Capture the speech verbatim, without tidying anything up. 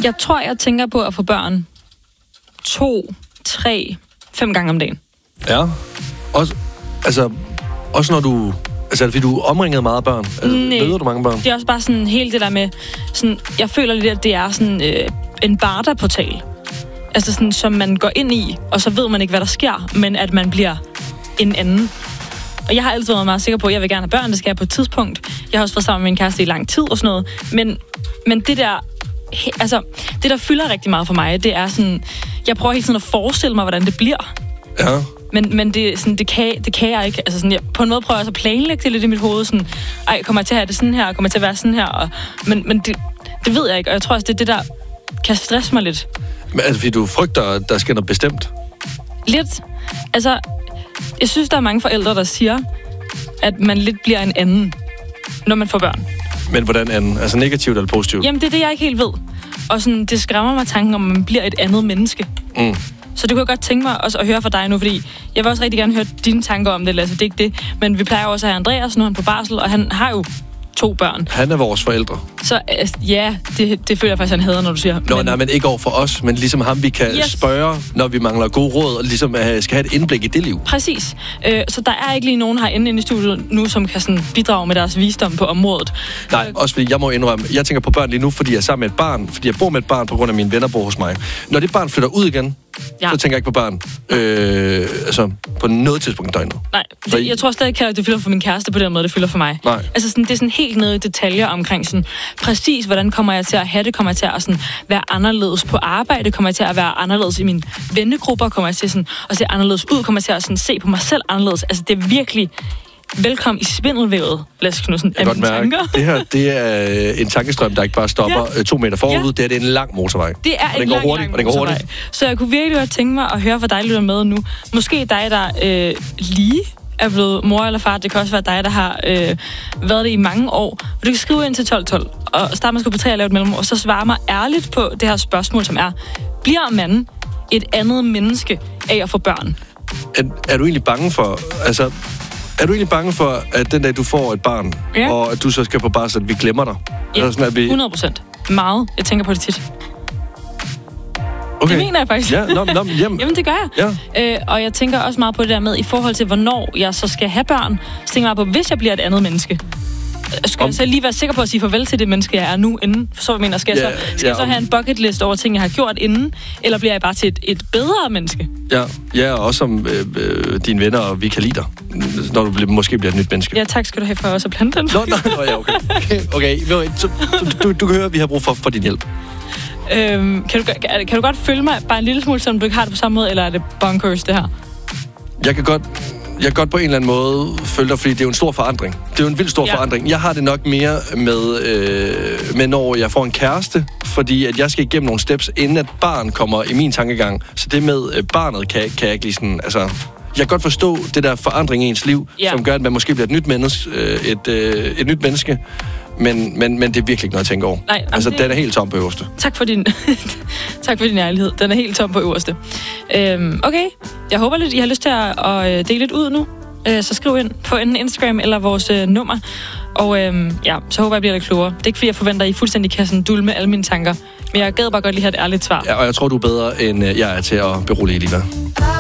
Jeg tror, jeg tænker på at få børn to, tre, fem gange om dagen. Ja. Også, altså, også når du... Altså, er det fordi, du er omringet meget af børn? Altså, møder du mange børn? Det er også bare sådan helt det der med... Sådan, jeg føler lidt, at det er sådan øh, en barterportal. Altså sådan, som man går ind i, og så ved man ikke, hvad der sker, men at man bliver en anden. Og jeg har altid været meget sikker på, at jeg vil gerne have børn, det skal jeg på et tidspunkt. Jeg har også været sammen med min kæreste i lang tid og sådan noget. Men, men det der... Altså, det der fylder rigtig meget for mig, det er sådan... Jeg prøver hele tiden at forestille mig, hvordan det bliver. Ja. Men, men det, sådan, det, kan, det kan jeg ikke. Altså, sådan, jeg, på en måde prøver jeg også at planlægge det lidt i mit hoved. Sådan, ej, kommer jeg til at have det sådan her? Kommer jeg til at være sådan her? Og, men men det, det ved jeg ikke, og jeg tror også, det er det, der kan stresse mig lidt. Men altså, fordi du frygter, at der sker noget bestemt? Lidt. Altså, jeg synes, der er mange forældre, der siger, at man lidt bliver en anden, når man får børn. Men hvordan anden? Altså negativt eller positivt? Jamen, det er det, jeg ikke helt ved. Og sådan, det skræmmer mig tanken om, at man bliver et andet menneske. Mm. Så det kunne jeg godt tænke mig også at høre fra dig nu, fordi jeg vil også rigtig gerne høre dine tanker om det, Lasse. Det er ikke det. Men vi plejer også at have Andreas, nu er han på barsel, og han har jo to børn. Han er vores forældre. Så altså, ja, det, det føler jeg faktisk, han hader, når du siger. Nå, men... nej, men ikke over for os, men ligesom ham, vi kan yes. spørge, når vi mangler gode råd, og ligesom uh, skal have et indblik i det liv. Præcis. Øh, så der er ikke lige nogen herinde inde i studiet nu, som kan sådan bidrage med deres visdom på området. Nej, også fordi jeg må indrømme, jeg tænker på børn lige nu, fordi jeg er sammen med et barn, fordi jeg bor med et barn på grund af mine venner bor hos mig. Når det barn flytter ud igen, ja. så tænker jeg ikke på børn. Øh, altså, på noget tidspunkt i døgnet. Nej, det, jeg tror stadig ikke, at det fylder for min kæreste på den måde, det fylder for mig. Nej. Altså, sådan, det er sådan helt nede i detaljer omkring sådan, præcis, hvordan kommer jeg til at have det, kommer jeg til at sådan, være anderledes på arbejde, kommer jeg til at være anderledes i mine vennegrupper, kommer jeg til sådan, at se anderledes ud, kommer jeg til at sådan, se på mig selv anderledes. Altså, det er virkelig... Velkommen i spindelvævet, Lasse Knudsen. Jeg kan godt mærke, det her det er en tankestrøm, der ikke bare stopper ja. to meter forud. Ja. Det er, det er en lang motorvej. Det er en lang, hurtigt, lang motorvej. Hurtigt. Så jeg kunne virkelig godt tænke mig at høre fra dig, lytter med nu. Måske dig, der øh, lige er blevet mor eller far. Det kan også være dig, der har øh, været det i mange år. Du kan skrive ind til tolv tolv og starte med at skrive på tre og lave et mellemord, og så svare mig ærligt på det her spørgsmål, som er, bliver man et andet menneske af at få børn? Er, er du egentlig bange for... Altså, er du egentlig bange for, at den dag, du får et barn, ja. og at du så skal på barsel, at vi glemmer dig? Ja, altså sådan, at vi... hundrede procent. Meget. Jeg tænker på det tit. Okay. Det mener jeg faktisk. Ja, nå, nå, jamen. Jamen, det gør jeg. Ja. Øh, og jeg tænker også meget på det der med, i forhold til, hvornår jeg så skal have børn. Så tænker jeg meget på, hvis jeg bliver et andet menneske. Skal om... jeg så lige være sikker på at sige farvel til det menneske, jeg er nu inden? Så jeg mener, skal, ja, jeg, så, skal ja, jeg så have en bucket list over ting, jeg har gjort inden? Eller bliver jeg bare til et, et bedre menneske? Ja, ja, og også som øh, øh, dine venner, og vi kan lide dig, når du bliver, måske bliver et nyt menneske. Ja, tak skal du have for også at plante den. Nå, nå, nå, ja, okay. Okay, okay. Så, så, du, du kan høre, at vi har brug for, for din hjælp. Øhm, kan, du, kan du godt følge mig bare en lille smule, som du ikke har det på samme måde, eller er det bunkers, det her? Jeg kan godt... Jeg kan godt på en eller anden måde følge dig, fordi det er jo en stor forandring. Det er jo en vild stor ja. forandring. Jeg har det nok mere med, øh, med, når jeg får en kæreste, fordi at jeg skal igennem nogle steps, inden at barn kommer i min tankegang. Så det med øh, barnet kan, kan jeg ikke lige sådan... Altså, jeg kan godt forstå det der forandring i ens liv, ja. som gør, at man måske bliver et nyt menneske. Øh, et, øh, et nyt menneske. Men, men, men det er virkelig ikke noget at tænke over. Nej, altså, det... den er helt tom på øverste. Tak for din, tak for din ærlighed. Den er helt tom på øverste. Øhm, okay, jeg håber lidt, I har lyst til at, at dele lidt ud nu. Øh, så skriv ind på enten Instagram eller vores øh, nummer. Og øhm, ja, så håber jeg, bliver lidt klogere. Det er ikke, fordi jeg forventer, at I fuldstændig kan sådan dulme alle mine tanker. Men jeg gad bare godt lige have et ærligt svar. Ja, og jeg tror, du er bedre, end jeg er til at berolige Liva.